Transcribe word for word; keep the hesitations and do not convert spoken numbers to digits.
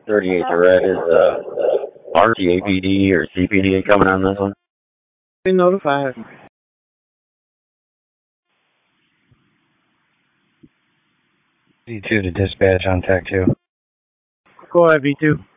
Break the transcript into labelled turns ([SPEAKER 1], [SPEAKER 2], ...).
[SPEAKER 1] thirty-eight to red. Is uh, R T A P D or C P D coming on this one?
[SPEAKER 2] Be notified.
[SPEAKER 3] V two to dispatch on Tech two.
[SPEAKER 2] Go ahead, V two.